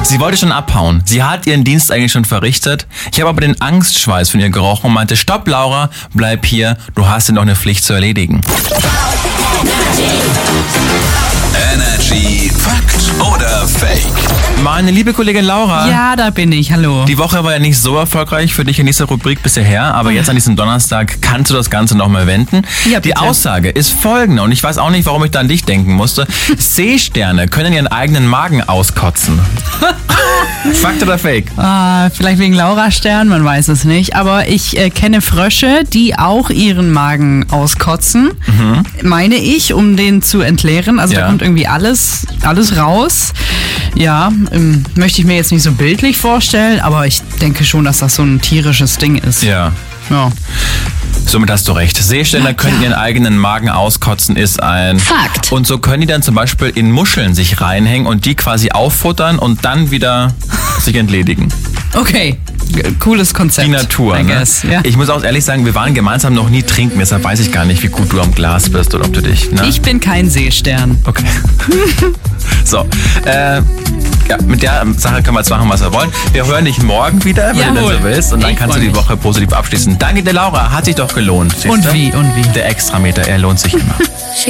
Sie wollte schon abhauen. Sie hat ihren Dienst eigentlich schon verrichtet. Ich habe aber den Angstschweiß von ihr gerochen und meinte, stopp Laura, bleib hier, du hast ja noch eine Pflicht zu erledigen. Energy Fakt oder Fake? Meine liebe Kollegin Laura. Ja, da bin ich. Hallo. Die Woche war ja nicht so erfolgreich für dich in dieser Rubrik bisher her, aber jetzt an diesem Donnerstag kannst du das Ganze nochmal wenden. Ja, die bitte. Aussage ist folgende und ich weiß auch nicht, warum ich da an dich denken musste. Seesterne können ihren eigenen Magen auskotzen. Fakt oder Fake? Vielleicht wegen Laura Stern, man weiß es nicht. Aber ich kenne Frösche, die auch ihren Magen auskotzen, meine ich, um den zu entleeren. Also Ja. da kommt irgendwie alles raus. Ja, möchte ich mir jetzt nicht so bildlich vorstellen, aber ich denke schon, dass das so ein tierisches Ding ist. Ja. Ja. Somit hast du recht. Seesterne können ihren eigenen Magen auskotzen, ist ein Fakt. Und so können die dann zum Beispiel in Muscheln sich reinhängen und die quasi auffuttern und dann wieder sich entledigen. Okay, cooles Konzept. Die Natur, I ne? guess, ja. Ich muss auch ehrlich sagen, wir waren gemeinsam noch nie trinken, deshalb weiß ich gar nicht, wie gut du am Glas bist oder ob du dich... Ne? Ich bin kein Seestern. Okay. So, ja, mit der Sache können wir jetzt machen, was wir wollen. Wir hören dich morgen wieder, wenn du Jawohl. denn so willst. Und dann Ich kannst du freu die mich. Woche positiv abschließen. Danke dir, Laura. Hat sich doch gelohnt. Und siehste? wie? Der Extrameter, er lohnt sich immer.